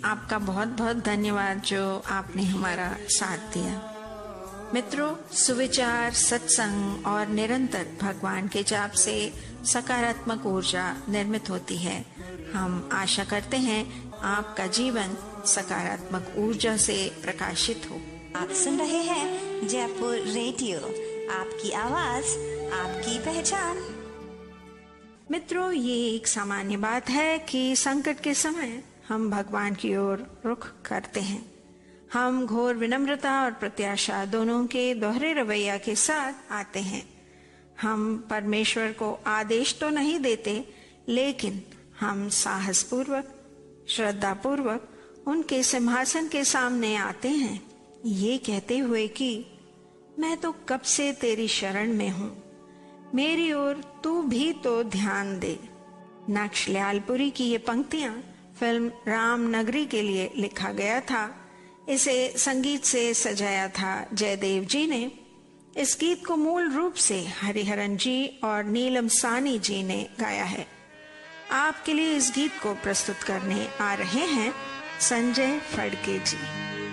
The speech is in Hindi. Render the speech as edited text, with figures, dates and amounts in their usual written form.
आपका बहुत बहुत धन्यवाद जो आपने हमारा साथ दिया। मित्रों, सुविचार, सत्संग और निरंतर भगवान के जाप से सकारात्मक ऊर्जा निर्मित होती है। हम आशा करते हैं आपका जीवन सकारात्मक ऊर्जा से प्रकाशित हो। आप सुन रहे हैं जयपुर रेडियो, आपकी आवाज, आपकी पहचान। मित्रों, ये एक सामान्य बात है कि संकट के समय हम भगवान की ओर रुख करते हैं। हम घोर विनम्रता और प्रत्याशा दोनों के दोहरे रवैया के साथ आते हैं। हम परमेश्वर को आदेश तो नहीं देते, लेकिन हम साहसपूर्वक, श्रद्धापूर्वक उनके सिंहासन के सामने आते हैं, ये कहते हुए कि मैं तो कब से तेरी शरण में हूँ, मेरी ओर तू भी तो ध्यान दे। नक्शल्यालपुरी की ये पंक्तियां फिल्म रामनगरी के लिए लिखा गया था। इसे संगीत से सजाया था जयदेव जी ने। इस गीत को मूल रूप से हरिहरन जी और नीलम सानी जी ने गाया है। आपके लिए इस गीत को प्रस्तुत करने आ रहे हैं संजय फड़के जी।